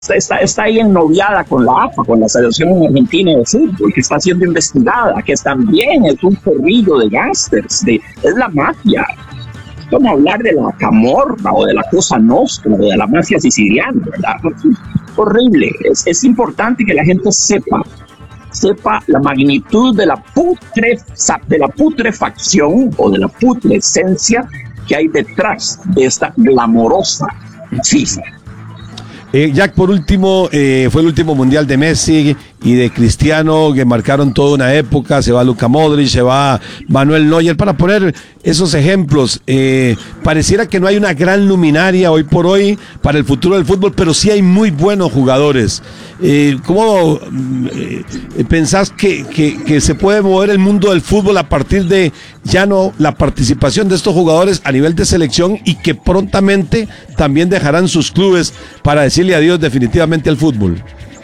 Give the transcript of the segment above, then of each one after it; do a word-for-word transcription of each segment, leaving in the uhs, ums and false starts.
Está, está ahí ennoviada con la A F A, con la Asociación Argentina de Fútbol, que está siendo investigada, que también es un corrillo de gángsters, de, es la mafia. Vamos a hablar de la Camorra o de la Cosa Nostra, de la mafia siciliana, ¿verdad? Horrible. Es, es importante que la gente sepa, sepa la magnitud de la, putre, de la putrefacción o de la putrescencia que hay detrás de esta glamorosa FIFA. Eh, Jack, por último, eh, fue el último mundial de Messi y de Cristiano, que marcaron toda una época. Se va Luka Modric, se va Manuel Neuer. Para poner esos ejemplos, eh, pareciera que no hay una gran luminaria hoy por hoy para el futuro del fútbol, pero sí hay muy buenos jugadores. Eh, ¿Cómo eh, pensás que, que, que se puede mover el mundo del fútbol a partir de ya no la participación de estos jugadores a nivel de selección, y que prontamente también dejarán sus clubes para decirle adiós definitivamente al fútbol?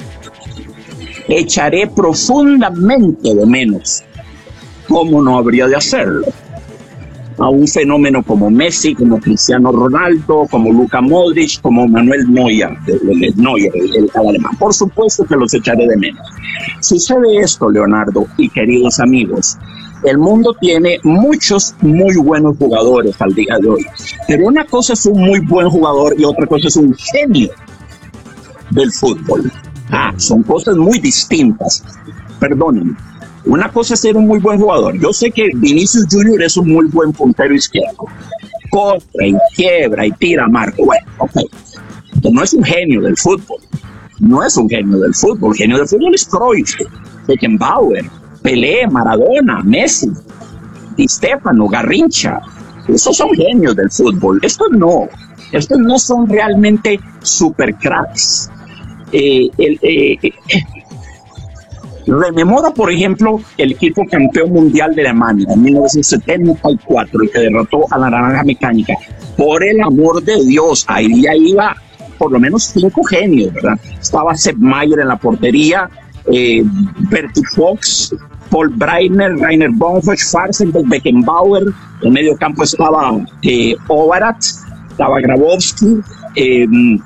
Echaré profundamente de menos, ¿cómo no habría de hacerlo?, a un fenómeno como Messi, como Cristiano Ronaldo, como Luka Modric, como Manuel Neuer, el, el, Neuer, el, el, el alemán. Por supuesto que los echaré de menos. Sucede esto, Leonardo y queridos amigos. El mundo tiene muchos muy buenos jugadores al día de hoy, pero una cosa es un muy buen jugador y otra cosa es un genio del fútbol. Ah, son cosas muy distintas. Perdónenme. Una cosa es ser un muy buen jugador. Yo sé que Vinicius Junior es un muy buen puntero izquierdo. Corre y quiebra y tira marco. Bueno, ok. Pero no es un genio del fútbol. No es un genio del fútbol. El genio del fútbol es Cruyff, Beckenbauer, Pelé, Maradona, Messi, Di Stefano, Garrincha. Esos son genios del fútbol. Estos no. Estos no son realmente super cracks. Eh, el, eh, eh, Rememora, por ejemplo, el equipo campeón mundial de Alemania en mil novecientos setenta y cuatro, el que derrotó a la Naranja Mecánica. Por el amor de Dios, ahí ya iba por lo menos cinco genios, ¿verdad? Estaba Sepp Maier en la portería, eh, Bertie Fox, Paul Breitner, Rainer Bonhoeffer, Farsenberg, Beckenbauer. En medio campo estaba eh, Overath, estaba Grabowski, eh,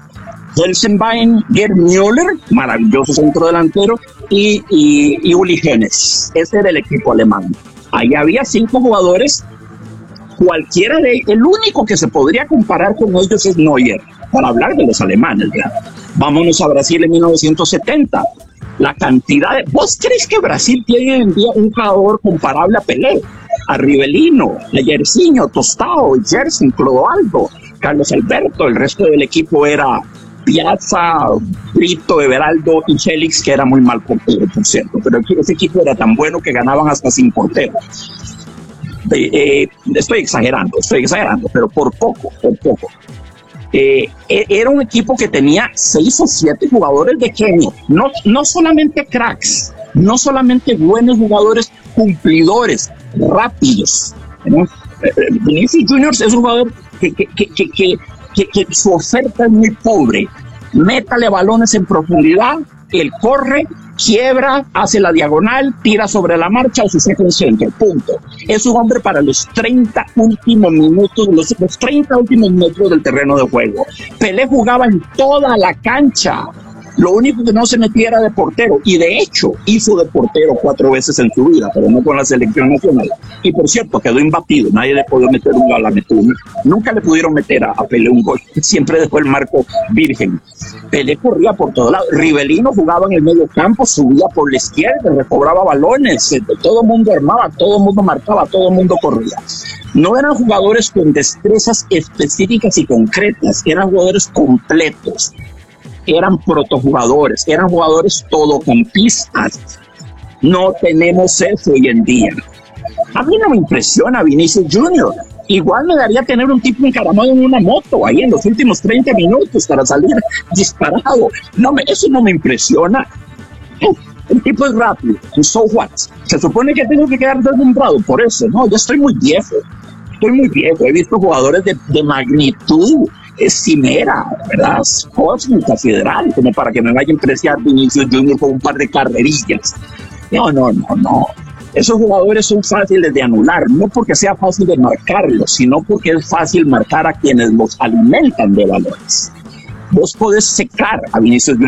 Helsenbein, Gerd Müller, maravilloso centro delantero, y, y, y Uli Hoeneß. Ese era el equipo alemán. Ahí había cinco jugadores, cualquiera de ellos, el único que se podría comparar con ellos es Neuer, para hablar de los alemanes, ¿verdad? Vámonos a Brasil en mil novecientos setenta. La cantidad de... ¿Vos crees que Brasil tiene hoy en día un jugador comparable a Pelé, a Rivelino, a Jairzinho, Tostao, Gerson, Clodoaldo, Carlos Alberto? El resto del equipo era Piazza, Brito, Everaldo y Félix, que era muy mal portero, por cierto, pero ese equipo era tan bueno que ganaban hasta sin portero. Eh, eh, estoy exagerando, estoy exagerando, pero por poco, por poco. Eh, era un equipo que tenía seis o siete jugadores de genio, no, no solamente cracks, no solamente buenos jugadores, cumplidores, rápidos, ¿no? eh, Vinicius Junior es un jugador que, que, que, que, que Que, que su oferta es muy pobre. Métale balones en profundidad, él corre, quiebra, hace la diagonal, tira sobre la marcha o se saca un centro, punto. Es un hombre para los treinta últimos minutos, los, los treinta últimos metros del terreno de juego. Pelé jugaba en toda la cancha. Lo único que no se metía era de portero, y de hecho hizo de portero cuatro veces en su vida, pero no con la selección nacional. Y por cierto, quedó imbatido, nadie le pudo meter un gol a Metú. Nunca le pudieron meter a, a Pelé un gol, siempre dejó el marco virgen. Pelé corría por todos lados, Rivelino jugaba en el medio campo, subía por la izquierda, recobraba balones, todo el mundo armaba, todo el mundo marcaba, todo el mundo corría. No eran jugadores con destrezas específicas y concretas, eran jugadores completos. Eran protojugadores, eran jugadores todocampistas. No tenemos eso hoy en día. A mí no me impresiona Vinicius Junior. Igual me daría tener un tipo encaramado en una moto ahí en los últimos treinta minutos para salir disparado. No me, eso no me impresiona. El tipo es rápido. So what? Se supone que tengo que quedar deslumbrado por eso. No, yo estoy muy viejo. Estoy muy viejo. He visto jugadores de, de magnitud. Es cimera, ¿verdad? Cósmica, federal, como para que me vaya a impresionar Vinicius Junior con un par de carrerillas. No, no, no, no. Esos jugadores son fáciles de anular, no porque sea fácil de marcarlos, sino porque es fácil marcar a quienes los alimentan de valores. Vos podés secar a Vinicius Junior